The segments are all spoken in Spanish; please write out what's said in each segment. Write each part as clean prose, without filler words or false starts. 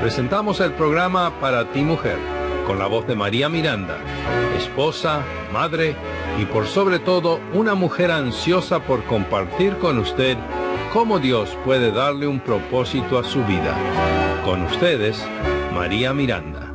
Presentamos el programa Para ti Mujer, con la voz de María Miranda, esposa, madre y por sobre todo una mujer ansiosa por compartir con usted cómo Dios puede darle un propósito a su vida. Con ustedes, María Miranda.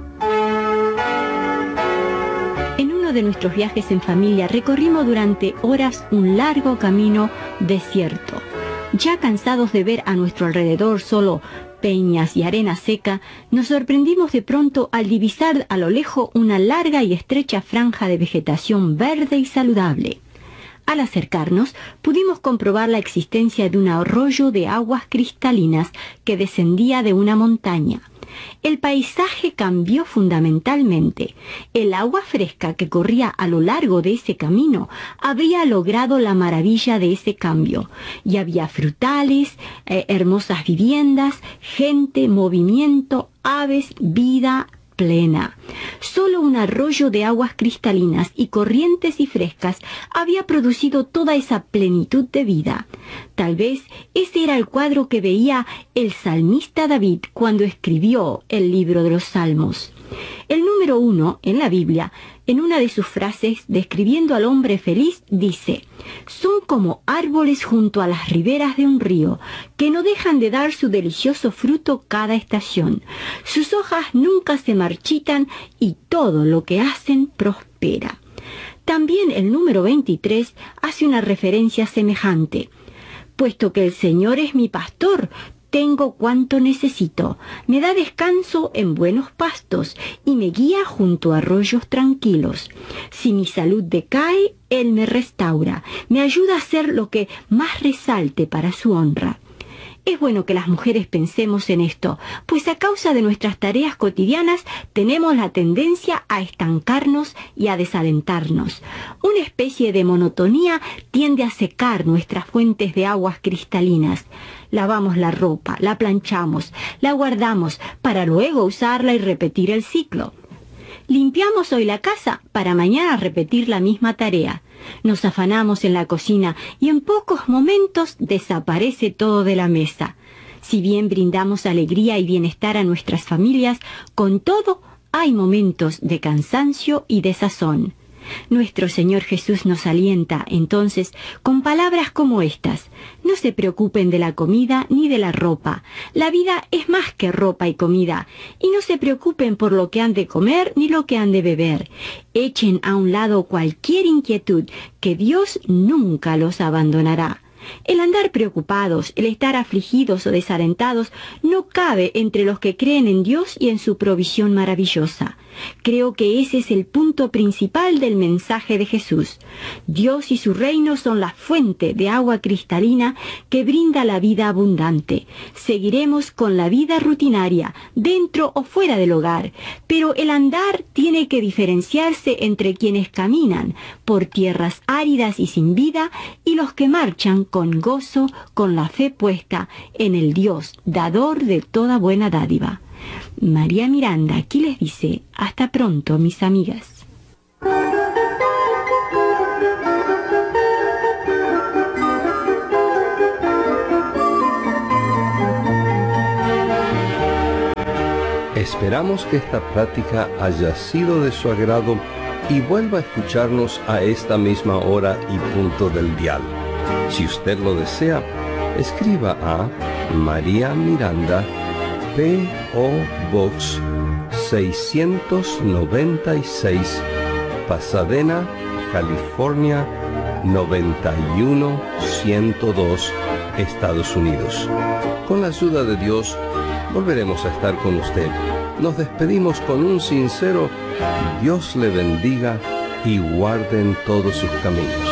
En uno de nuestros viajes en familia recorrimos durante horas un largo camino desierto. Ya cansados de ver a nuestro alrededor solo peñas y arena seca, nos sorprendimos de pronto al divisar a lo lejos una larga y estrecha franja de vegetación verde y saludable. Al acercarnos, pudimos comprobar la existencia de un arroyo de aguas cristalinas que descendía de una montaña. El paisaje cambió fundamentalmente. El agua fresca que corría a lo largo de ese camino había logrado la maravilla de ese cambio. Y había frutales, hermosas viviendas, gente, movimiento, aves, vida plena. Solo un arroyo de aguas cristalinas y corrientes y frescas había producido toda esa plenitud de vida. Tal vez ese era el cuadro que veía el salmista David cuando escribió el libro de los Salmos. El número 1 en la Biblia, en una de sus frases describiendo al hombre feliz, dice: son como árboles junto a las riberas de un río, que no dejan de dar su delicioso fruto cada estación. Sus hojas nunca se marchitan y todo lo que hacen prospera. También el número 23 hace una referencia semejante: puesto que el Señor es mi pastor, tengo cuanto necesito, me da descanso en buenos pastos y me guía junto a arroyos tranquilos. Si mi salud decae, Él me restaura, me ayuda a hacer lo que más resalte para su honra. Es bueno que las mujeres pensemos en esto, pues a causa de nuestras tareas cotidianas tenemos la tendencia a estancarnos y a desalentarnos. Una especie de monotonía tiende a secar nuestras fuentes de aguas cristalinas. Lavamos la ropa, la planchamos, la guardamos para luego usarla y repetir el ciclo. Limpiamos hoy la casa para mañana repetir la misma tarea. Nos afanamos en la cocina y en pocos momentos desaparece todo de la mesa. Si bien brindamos alegría y bienestar a nuestras familias, con todo hay momentos de cansancio y desazón. Nuestro Señor Jesús nos alienta, entonces, con palabras como estas: no se preocupen de la comida ni de la ropa. La vida es más que ropa y comida. Y no se preocupen por lo que han de comer ni lo que han de beber. Echen a un lado cualquier inquietud, que Dios nunca los abandonará. El andar preocupados, el estar afligidos o desalentados, no cabe entre los que creen en Dios y en su provisión maravillosa. Creo que ese es el punto principal del mensaje de Jesús. Dios y su reino son la fuente de agua cristalina que brinda la vida abundante. Seguiremos con la vida rutinaria, dentro o fuera del hogar, pero el andar tiene que diferenciarse entre quienes caminan por tierras áridas y sin vida y los que marchan con gozo, con la fe puesta en el Dios, dador de toda buena dádiva. María Miranda aquí les dice: hasta pronto, mis amigas. Esperamos que esta plática haya sido de su agrado y vuelva a escucharnos a esta misma hora y punto del dial. Si usted lo desea, escriba a María Miranda, P.O. Box 696, Pasadena, California 91102, Estados Unidos. Con la ayuda de Dios, volveremos a estar con usted. Nos despedimos con un sincero Dios le bendiga y guarde en todos sus caminos.